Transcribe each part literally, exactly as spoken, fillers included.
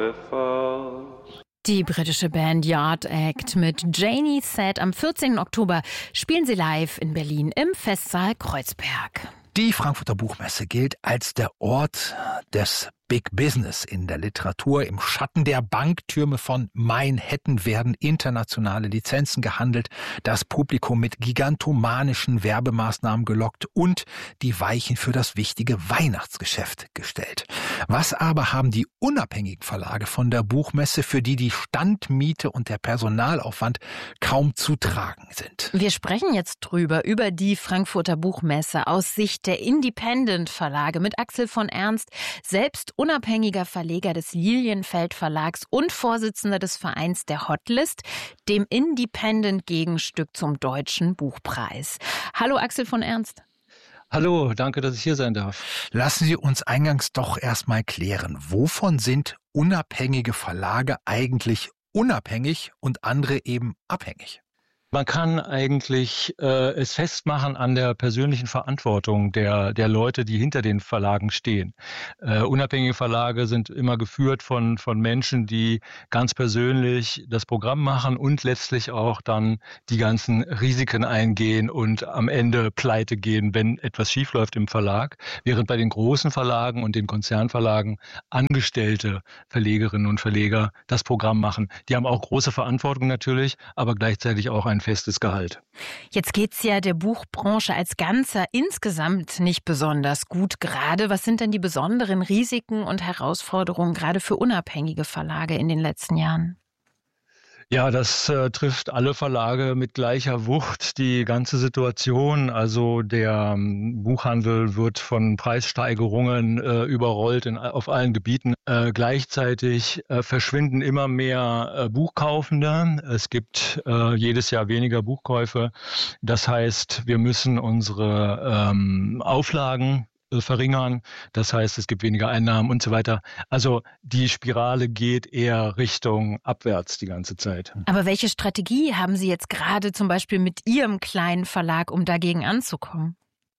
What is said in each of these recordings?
with us. Die britische Band Yard Act mit Janie Said. Am vierzehnten Oktober spielen sie live in Berlin im Festsaal Kreuzberg. Die Frankfurter Buchmesse gilt als der Ort des Big Business in der Literatur. Im Schatten der Banktürme von Manhattan werden internationale Lizenzen gehandelt, das Publikum mit gigantomanischen Werbemaßnahmen gelockt und die Weichen für das wichtige Weihnachtsgeschäft gestellt. Was aber haben die unabhängigen Verlage von der Buchmesse, für die die Standmiete und der Personalaufwand kaum zu tragen sind? Wir sprechen jetzt drüber, über die Frankfurter Buchmesse aus Sicht der Independent-Verlage mit Axel von Ernst, selbst unabhängiger Verleger des Lilienfeld Verlags und Vorsitzender des Vereins der Hotlist, dem Independent-Gegenstück zum Deutschen Buchpreis. Hallo Axel von Ernst. Hallo, danke, dass ich hier sein darf. Lassen Sie uns eingangs doch erstmal klären, wovon sind unabhängige Verlage eigentlich unabhängig und andere eben abhängig? Man kann eigentlich äh, es festmachen an der persönlichen Verantwortung der der Leute, die hinter den Verlagen stehen. Äh, unabhängige Verlage sind immer geführt von von Menschen, die ganz persönlich das Programm machen und letztlich auch dann die ganzen Risiken eingehen und am Ende pleite gehen, wenn etwas schiefläuft im Verlag. Während bei den großen Verlagen und den Konzernverlagen angestellte Verlegerinnen und Verleger das Programm machen. Die haben auch große Verantwortung natürlich, aber gleichzeitig auch ein festes Gehalt. Jetzt geht's ja der Buchbranche als Ganzer insgesamt nicht besonders gut gerade. Was sind denn die besonderen Risiken und Herausforderungen gerade für unabhängige Verlage in den letzten Jahren? Ja, das äh, trifft alle Verlage mit gleicher Wucht. Die ganze Situation, also der ähm, Buchhandel wird von Preissteigerungen äh, überrollt in, auf allen Gebieten. Äh, gleichzeitig äh, verschwinden immer mehr äh, Buchkaufende. Es gibt äh, jedes Jahr weniger Buchkäufe. Das heißt, wir müssen unsere ähm, Auflagen verringern. Das heißt, es gibt weniger Einnahmen und so weiter. Also die Spirale geht eher Richtung abwärts die ganze Zeit. Aber welche Strategie haben Sie jetzt gerade zum Beispiel mit Ihrem kleinen Verlag, um dagegen anzukommen?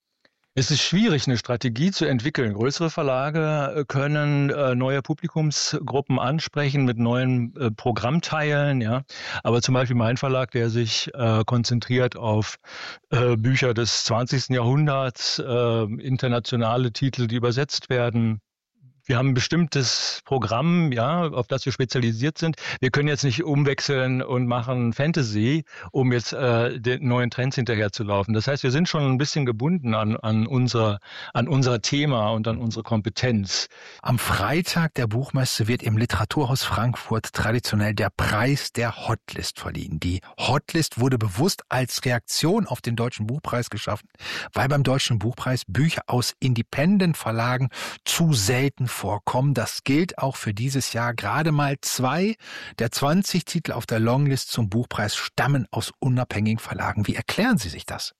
Es ist schwierig, eine Strategie zu entwickeln. Größere Verlage können äh, neue Publikumsgruppen ansprechen mit neuen äh, Programmteilen, ja. Aber zum Beispiel mein Verlag, der sich äh, konzentriert auf äh, Bücher des zwanzigsten Jahrhunderts, äh, internationale Titel, die übersetzt werden. Wir haben ein bestimmtes Programm, ja, auf das wir spezialisiert sind. Wir können jetzt nicht umwechseln und machen Fantasy, um jetzt äh, den neuen Trends hinterherzulaufen. Das heißt, wir sind schon ein bisschen gebunden an, an, unser, an unser Thema und an unsere Kompetenz. Am Freitag der Buchmesse wird im Literaturhaus Frankfurt traditionell der Preis der Hotlist verliehen. Die Hotlist wurde bewusst als Reaktion auf den Deutschen Buchpreis geschaffen, weil beim Deutschen Buchpreis Bücher aus Independent-Verlagen zu selten vorkommen. Das gilt auch für dieses Jahr. Gerade mal zwei der zwanzig Titel auf der Longlist zum Buchpreis stammen aus unabhängigen Verlagen. Wie erklären Sie sich das?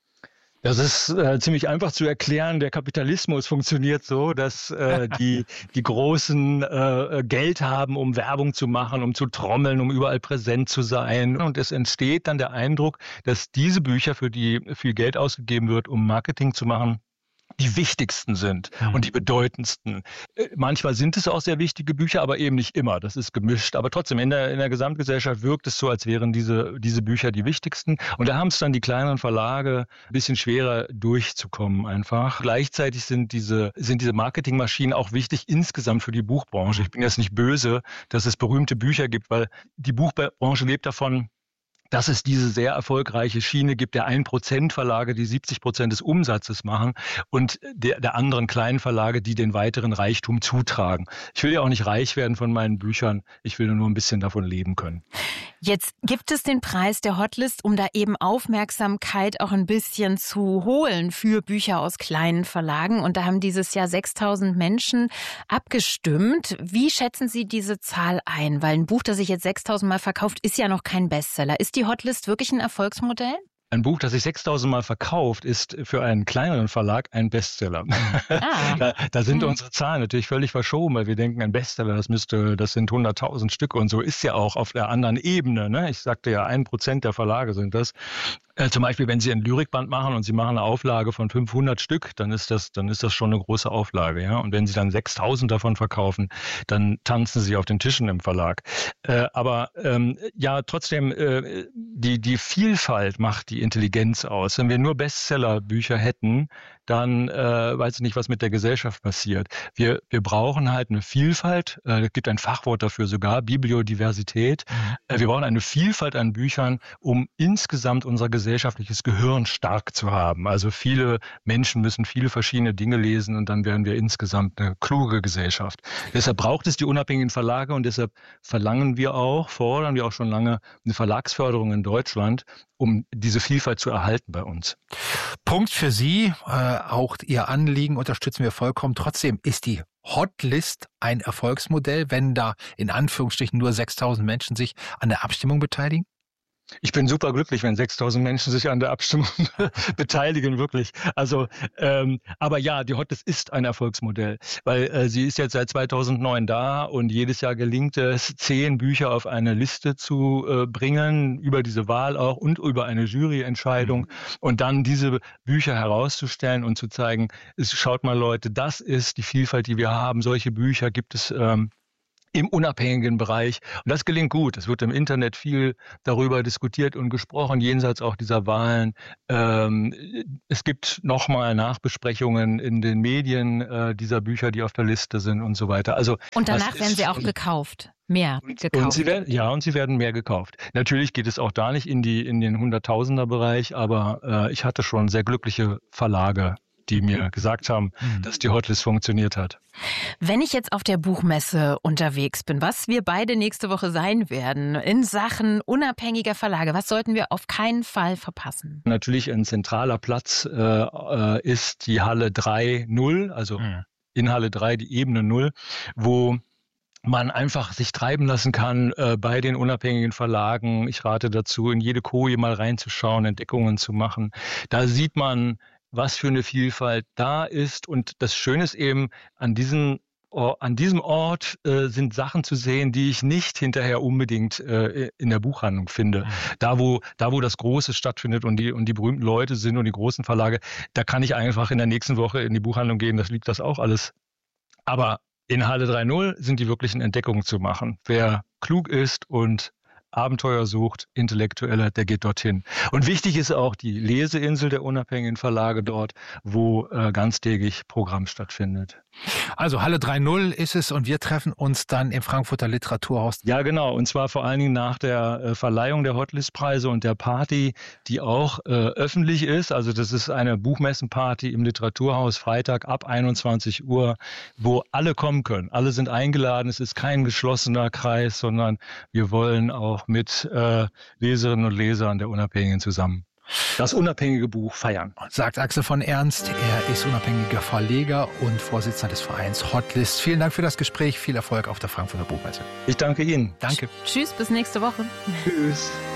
Das ist äh, ziemlich einfach zu erklären. Der Kapitalismus funktioniert so, dass äh, die die Großen äh, Geld haben, um Werbung zu machen, um zu trommeln, um überall präsent zu sein. Und es entsteht dann der Eindruck, dass diese Bücher, für die viel Geld ausgegeben wird, um Marketing zu machen, die wichtigsten sind mhm. und die bedeutendsten. Manchmal sind es auch sehr wichtige Bücher, aber eben nicht immer. Das ist gemischt. Aber trotzdem, in der, in der Gesamtgesellschaft wirkt es so, als wären diese, diese Bücher die wichtigsten. Und da haben es dann die kleineren Verlage ein bisschen schwerer durchzukommen einfach. Gleichzeitig sind diese, sind diese Marketingmaschinen auch wichtig insgesamt für die Buchbranche. Ich bin jetzt nicht böse, dass es berühmte Bücher gibt, weil die Buchbranche lebt davon, dass es diese sehr erfolgreiche Schiene gibt, der ein Prozent Verlage, die siebzig Prozent des Umsatzes machen und der, der anderen kleinen Verlage, die den weiteren Reichtum zutragen. Ich will ja auch nicht reich werden von meinen Büchern, ich will nur ein bisschen davon leben können. Jetzt gibt es den Preis der Hotlist, um da eben Aufmerksamkeit auch ein bisschen zu holen für Bücher aus kleinen Verlagen. Und da haben dieses Jahr sechstausend Menschen abgestimmt. Wie schätzen Sie diese Zahl ein? Weil ein Buch, das sich jetzt sechstausend Mal verkauft, ist ja noch kein Bestseller. Ist die Hotlist wirklich ein Erfolgsmodell? Ein Buch, das sich sechstausend Mal verkauft, ist für einen kleineren Verlag ein Bestseller. Ah. da, da sind mhm. unsere Zahlen natürlich völlig verschoben, weil wir denken, ein Bestseller, das müsste, das sind hunderttausend Stück und so ist ja auch auf der anderen Ebene. Ne? Ich sagte ja, ein Prozent der Verlage sind das. Äh, zum Beispiel, wenn Sie ein Lyrikband machen und Sie machen eine Auflage von fünfhundert Stück, dann ist das, dann ist das schon eine große Auflage. Ja? Und wenn Sie dann sechstausend davon verkaufen, dann tanzen Sie auf den Tischen im Verlag. Äh, aber ähm, ja, trotzdem, äh, die, die Vielfalt macht die Intelligenz aus. Wenn wir nur Bestsellerbücher hätten, dann äh, weiß ich nicht, was mit der Gesellschaft passiert. Wir, wir brauchen halt eine Vielfalt, äh, es gibt ein Fachwort dafür sogar, Bibliodiversität. Mhm. Äh, wir brauchen eine Vielfalt an Büchern, um insgesamt unser gesellschaftliches Gehirn stark zu haben. Also viele Menschen müssen viele verschiedene Dinge lesen und dann werden wir insgesamt eine kluge Gesellschaft. Deshalb braucht es die unabhängigen Verlage und deshalb verlangen wir auch, fordern wir auch schon lange eine Verlagsförderung in Deutschland, um diese Vielfalt zu erhalten bei uns. Punkt für Sie, äh, auch Ihr Anliegen unterstützen wir vollkommen. Trotzdem ist die Hotlist ein Erfolgsmodell, wenn da in Anführungsstrichen nur sechstausend Menschen sich an der Abstimmung beteiligen? Ich bin super glücklich, wenn sechstausend Menschen sich an der Abstimmung beteiligen, wirklich. Also, ähm, aber ja, die Hotlist ist ein Erfolgsmodell, weil äh, sie ist jetzt seit zweitausendneun da und jedes Jahr gelingt es, zehn Bücher auf eine Liste zu äh, bringen, über diese Wahl auch und über eine Juryentscheidung mhm. und dann diese Bücher herauszustellen und zu zeigen, es, schaut mal Leute, das ist die Vielfalt, die wir haben. Solche Bücher gibt es ähm, im unabhängigen Bereich. Und das gelingt gut. Es wird im Internet viel darüber diskutiert und gesprochen, jenseits auch dieser Wahlen. Ähm, es gibt nochmal Nachbesprechungen in den Medien äh, dieser Bücher, die auf der Liste sind und so weiter. Also, und danach werden sie auch gekauft. Mehr und, gekauft. Und sie werden, ja, und sie werden mehr gekauft. Natürlich geht es auch da nicht in, die, in den Hunderttausender-Bereich, aber äh, ich hatte schon sehr glückliche Verlage, die mir gesagt haben, mhm. dass die Hotlist funktioniert hat. Wenn ich jetzt auf der Buchmesse unterwegs bin, was wir beide nächste Woche sein werden, in Sachen unabhängiger Verlage, was sollten wir auf keinen Fall verpassen? Natürlich ein zentraler Platz äh, ist die Halle drei null, also mhm. in Halle drei die Ebene null, wo man einfach sich treiben lassen kann äh, bei den unabhängigen Verlagen. Ich rate dazu, in jede Koje mal reinzuschauen, Entdeckungen zu machen. Da sieht man, was für eine Vielfalt da ist. Und das Schöne ist eben, an diesem, an diesem Ort äh, sind Sachen zu sehen, die ich nicht hinterher unbedingt äh, in der Buchhandlung finde. Mhm. Da, wo, da, wo das Große stattfindet und die, und die berühmten Leute sind und die großen Verlage, da kann ich einfach in der nächsten Woche in die Buchhandlung gehen, das liegt das auch alles. Aber in Halle drei null sind die wirklichen Entdeckungen zu machen. Wer klug ist und Abenteuer sucht, Intellektuelle, der geht dorthin. Und wichtig ist auch die Leseinsel der unabhängigen Verlage dort, wo äh, ganztägig Programm stattfindet. Also Halle drei null ist es und wir treffen uns dann im Frankfurter Literaturhaus. Ja, genau. Und zwar vor allen Dingen nach der äh, Verleihung der Hotlist-Preise und der Party, die auch äh, öffentlich ist. Also das ist eine Buchmessenparty im Literaturhaus Freitag ab einundzwanzig Uhr, wo alle kommen können. Alle sind eingeladen. Es ist kein geschlossener Kreis, sondern wir wollen auch mit äh, Leserinnen und Lesern der Unabhängigen zusammen das unabhängige Buch feiern. Sagt Axel von Ernst. Er ist unabhängiger Verleger und Vorsitzender des Vereins Hotlist. Vielen Dank für das Gespräch. Viel Erfolg auf der Frankfurter Buchmesse. Ich danke Ihnen. Danke. Tschüss, bis nächste Woche. Tschüss.